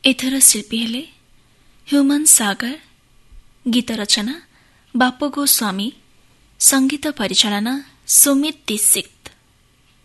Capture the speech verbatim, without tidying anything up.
ଏଥର ଶିଳ୍ପୀ ହେଲେ ହ୍ୟୁମାନ ସାଗର, ଗୀତ ରଚନା ବାପ ଗୋସ୍ୱାମୀ, ସଙ୍ଗୀତ ପରିଚାଳନା ସୁମିତ ଦୀକ୍ଷିତ।